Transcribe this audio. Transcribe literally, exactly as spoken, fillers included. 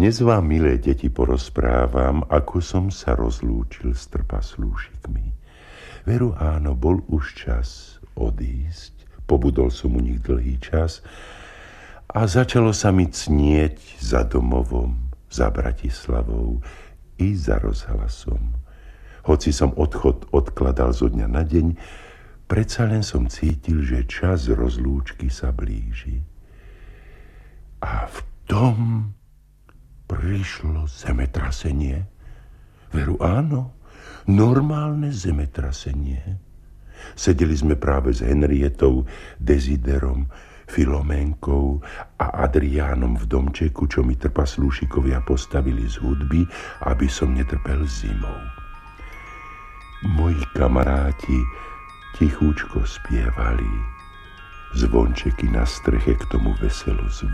Dnes vám, milé deti, porozprávam, ako som sa rozlúčil s trpaslúšikmi. Veru áno, bol už čas odísť, pobudol som u nich dlhý čas a začalo sa mi cnieť za domovom, za Bratislavou i za rozhlasom. Hoci som odchod odkladal zo dňa na deň, predsa len som cítil, že čas rozlúčky sa blíži. A v tom prišlo zemetrasenie. Veru áno, normálne zemetrasenie. Sedeli sme práve s Henrietou, Desiderom, Filoménkou a Adriánom v domčeku, čo mi trpaslúšikovia postavili z hudby, aby som netrpel zimou. Moji kamaráti tichúčko spievali. Zvončeky na streche k tomu veselo zvonili.